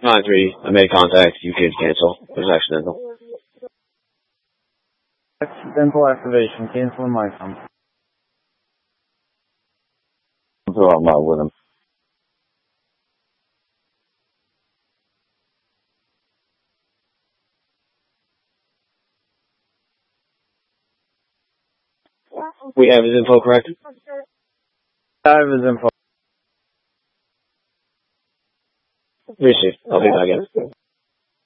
9-3, I made contact. You could cancel. It was accidental. Accidental activation. Cancel on my phone. I'm not with him. We have his info, correct? I have his info. Received. I'll be back in.